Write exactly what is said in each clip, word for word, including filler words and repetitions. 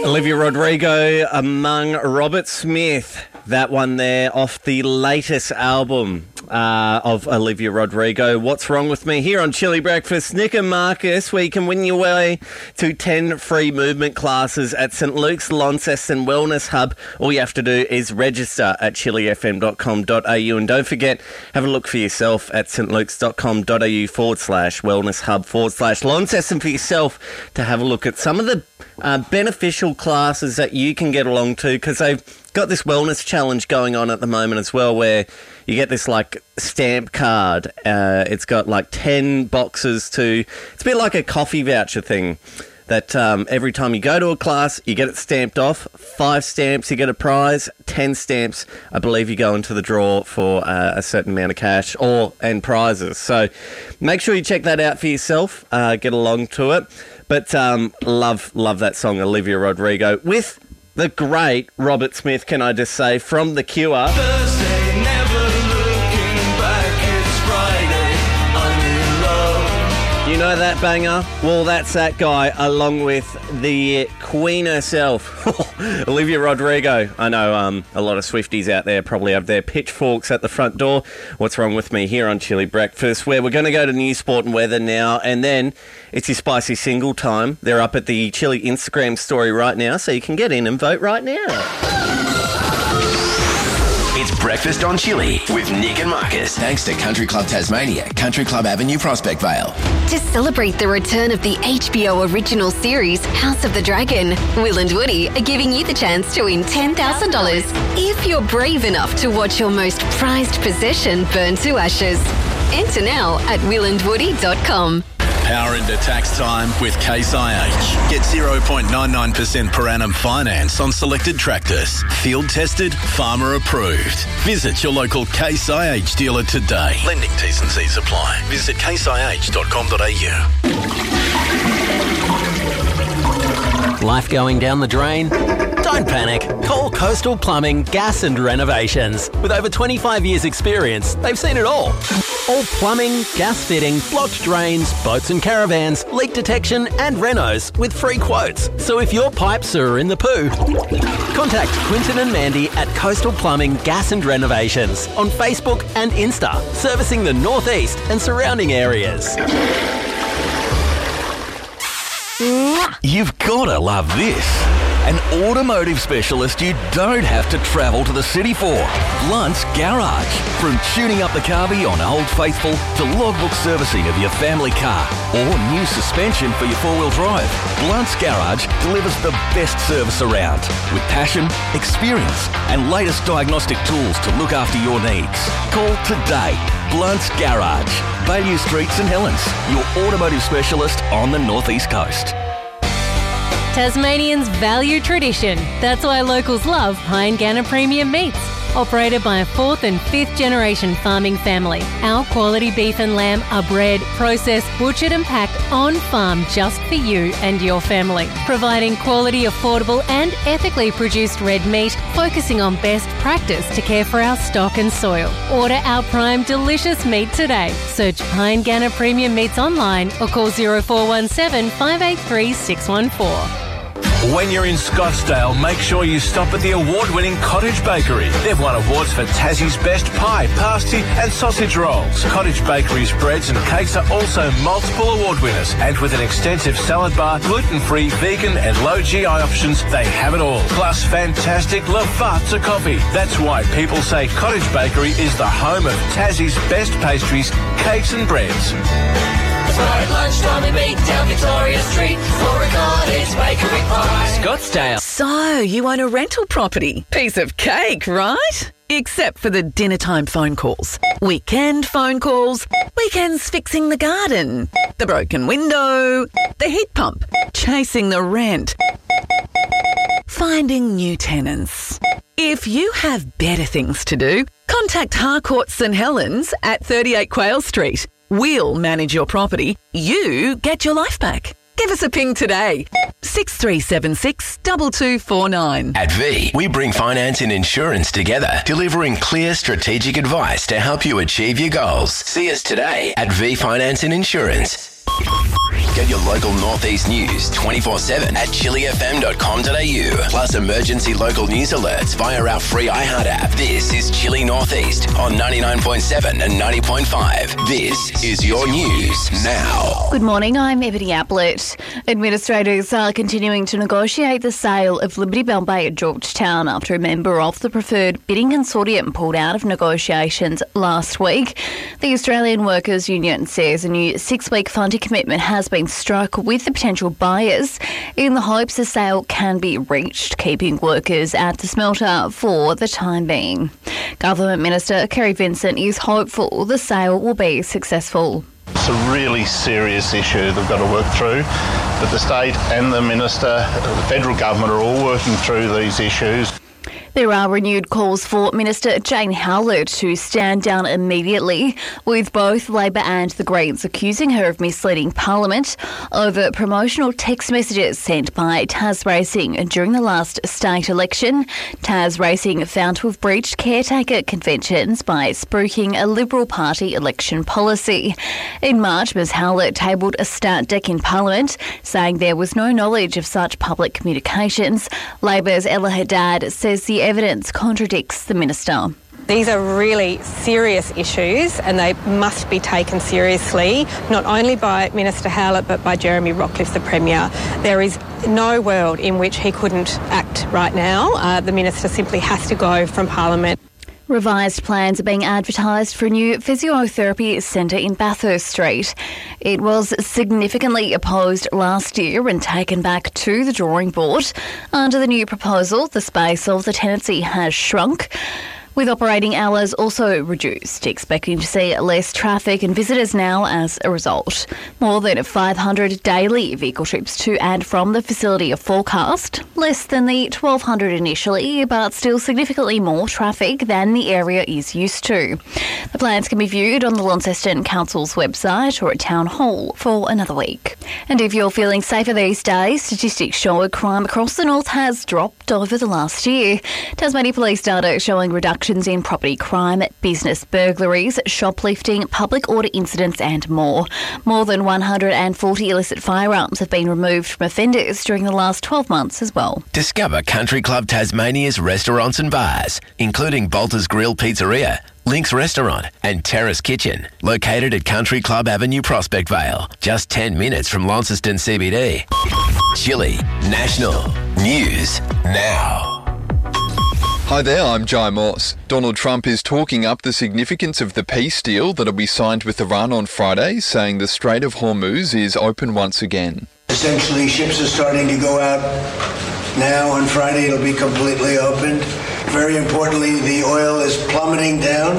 Olivia Rodrigo among Robert Smith. That one there off the latest album uh, of Olivia Rodrigo. What's Wrong With Me? Here on Chili Breakfast, Nick and Marcus, where you can win your way to ten free movement classes at St Luke's Launceston Wellness Hub. All you have to do is register at chili f m dot com dot a u. And don't forget, have a look for yourself at stlukes.com.au forward slash wellness hub forward slash Launceston for yourself to have a look at some of the uh, beneficial classes that you can get along to, because they've got this wellness challenge going on at the moment as well, where you get this like stamp card. Uh, it's got like ten boxes to, it's a bit like a coffee voucher thing, that um, every time you go to a class, you get it stamped off. Five stamps, you get a prize. Ten stamps, I believe you go into the draw for uh, a certain amount of cash or and prizes. So make sure you check that out for yourself. Uh, get along to it. But um, love, love that song, Olivia Rodrigo, with the great Robert Smith, can I just say, from The Cure. Thursday, never looking back, it's Friday, I'm in love. You know that banger? Well, that's that guy, along with the Queen herself, Olivia Rodrigo. I know um, a lot of Swifties out there probably have their pitchforks at the front door. What's Wrong With Me? Here on Chili Breakfast, where we're going to go to news, sport and weather now, and then it's your spicy single time. They're up at the Chili Instagram story right now, so you can get in and vote right now. It's Breakfast on Chili with Nick and Marcus. Thanks to Country Club Tasmania, Country Club Avenue, Prospect Vale. To celebrate the return of the H B O original series House of the Dragon, Will and Woody are giving you the chance to win ten thousand dollars if you're brave enough to watch your most prized possession burn to ashes. Enter now at will and woody dot com. Power into tax time with Case I H. Get zero point nine nine percent per annum finance on selected tractors. Field tested, farmer approved. Visit your local Case I H dealer today. Lending T's and C's apply. Visit case i h dot com dot a u. Life going down the drain? Don't panic. Call Coastal Plumbing, Gas and Renovations. With over twenty-five years experience, they've seen it all. All plumbing, gas fitting, blocked drains, boats and caravans, leak detection and renos with free quotes. So if your pipes are in the poo, contact Quinton and Mandy at Coastal Plumbing, Gas and Renovations on Facebook and Insta, servicing the northeast and surrounding areas. You've got to love this. An automotive specialist you don't have to travel to the city for. Blunt's Garage. From tuning up the carby on Old Faithful to logbook servicing of your family car or new suspension for your four-wheel drive, Blunt's Garage delivers the best service around with passion, experience and latest diagnostic tools to look after your needs. Call today. Blunt's Garage. Bayview Street, St Helens. Your automotive specialist on the Northeast Coast. Tasmanians value tradition. That's why locals love Pine Ganna Premium Meats. Operated by a fourth and fifth generation farming family, our quality beef and lamb are bred, processed, butchered and packed on farm just for you and your family. Providing quality, affordable and ethically produced red meat, focusing on best practice to care for our stock and soil. Order our prime delicious meat today. Search Pine Ganna Premium Meats online or call zero four one seven, five eight three, six one four. When you're in Scottsdale, make sure you stop at the award-winning Cottage Bakery. They've won awards for Tassie's best pie, pasty and sausage rolls. Cottage Bakery's breads and cakes are also multiple award winners. And with an extensive salad bar, gluten-free, vegan and low G I options, they have it all. Plus fantastic Lavazza coffee. That's why people say Cottage Bakery is the home of Tassie's best pastries, cakes and breads. Right lunchtime and meet down Victoria Street for a Cottage Bakery pie. Scottsdale. So, you own a rental property. Piece of cake, right? Except for the dinner time phone calls. Weekend phone calls. Weekends fixing the garden. The broken window. The heat pump. Chasing the rent. Finding new tenants. If you have better things to do, contact Harcourt St Helens at thirty-eight Quayle Street. We'll manage your property. You get your life back. Give us a ping today. six three seven six, two two four nine. At V, we bring finance and insurance together, delivering clear strategic advice to help you achieve your goals. See us today at V Finance and Insurance. Get your local Northeast news twenty-four seven at chili f m dot com dot a u. Plus emergency local news alerts via our free iHeart app. This is Chili Northeast on ninety-nine point seven and ninety point five. This is your news now. Good morning, I'm Ebony Ablett. Administrators are continuing to negotiate the sale of Liberty Bell Bay at Georgetown after a member of the preferred bidding consortium pulled out of negotiations last week. The Australian Workers Union says a new six-week funding commitment has been struck with the potential buyers in the hopes the sale can be reached, keeping workers at the smelter for the time being. Government Minister Kerry Vincent is hopeful the sale will be successful. It's a really serious issue they've got to work through, but the state and the minister, the federal government are all working through these issues. There are renewed calls for Minister Jane Howlett to stand down immediately, with both Labor and the Greens accusing her of misleading Parliament over promotional text messages sent by Tas Racing during the last state election. Tas Racing found to have breached caretaker conventions by spooking a Liberal Party election policy. In March, Miz Howlett tabled a stat deck in Parliament, saying there was no knowledge of such public communications. Labor's Ella Haddad says the evidence contradicts the minister. These are really serious issues and they must be taken seriously, not only by Minister Howlett but by Jeremy Rockliff, the Premier. There is no world in which he couldn't act right now. Uh, the minister simply has to go from Parliament. Revised plans are being advertised for a new physiotherapy centre in Bathurst Street. It was significantly opposed last year and taken back to the drawing board. Under the new proposal, the space of the tenancy has shrunk, with operating hours also reduced, expecting to see less traffic and visitors now as a result. More than five hundred daily vehicle trips to and from the facility are forecast, less than the twelve hundred initially, but still significantly more traffic than the area is used to. The plans can be viewed on the Launceston Council's website or at Town Hall for another week. And if you're feeling safer these days, statistics show crime across the north has dropped over the last year. Tasmania Police data showing reductions in property crime, business burglaries, shoplifting, public order incidents and more. More than one hundred forty illicit firearms have been removed from offenders during the last twelve months as well. Discover Country Club Tasmania's restaurants and bars, including Bolter's Grill Pizzeria, Link's Restaurant and Terrace Kitchen, located at Country Club Avenue, Prospect Vale, just ten minutes from Launceston C B D. Chili National News Now. Hi there, I'm Jai Morse. Donald Trump is talking up the significance of the peace deal that'll be signed with Iran on Friday, saying the Strait of Hormuz is open once again. Essentially, ships are starting to go out now. On Friday, it'll be completely opened. Very importantly, the oil is plummeting down,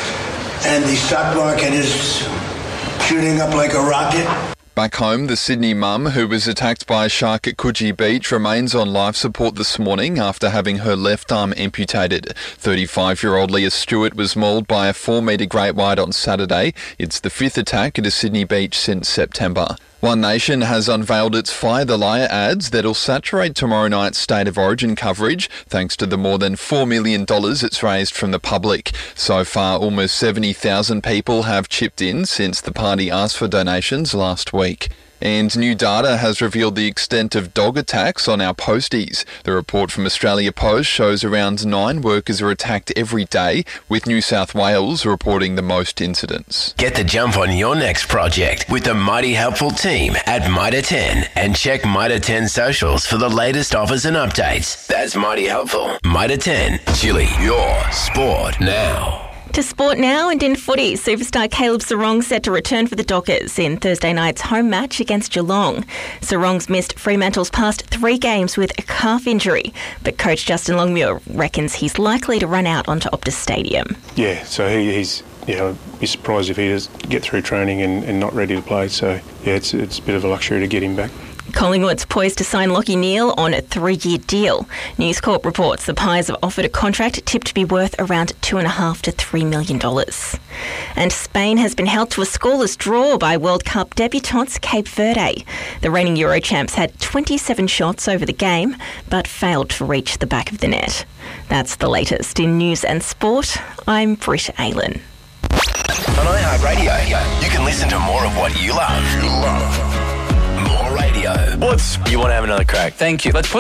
and the stock market is shooting up like a rocket. Back home, the Sydney mum who was attacked by a shark at Coogee Beach remains on life support this morning after having her left arm amputated. thirty-five-year-old Leah Stewart was mauled by a four-metre great white on Saturday. It's the fifth attack at a Sydney beach since September. One Nation has unveiled its Fire the Liar ads that'll saturate tomorrow night's State of Origin coverage, thanks to the more than four million dollars it's raised from the public. So far, almost seventy thousand people have chipped in since the party asked for donations last week. And new data has revealed the extent of dog attacks on our posties. The report from Australia Post shows around nine workers are attacked every day, with New South Wales reporting the most incidents. Get the jump on your next project with the mighty helpful team at Mitre ten and check Mitre ten socials for the latest offers and updates. That's mighty helpful. Mitre ten, Chili, your sport now. To sport now, and in footy, superstar Caleb Serong set to return for the Dockers in Thursday night's home match against Geelong. Serong's missed Fremantle's past three games with a calf injury, but coach Justin Longmuir reckons he's likely to run out onto Optus Stadium. Yeah, so he, he's, you know, be surprised if he does get through training and, and not ready to play. So, yeah, it's, it's a bit of a luxury to get him back. Collingwood's poised to sign Lachie Neale on a three-year deal. News Corp reports the Pies have offered a contract tipped to be worth around two and a half to three million dollars. And Spain has been held to a scoreless draw by World Cup debutants Cape Verde. The reigning Euro champs had twenty-seven shots over the game, but failed to reach the back of the net. That's the latest in news and sport. I'm Britt Aylen. On iHeartRadio, you can listen to more of what you love. You love. radio. What's... You want to have another crack? Thank you. Let's put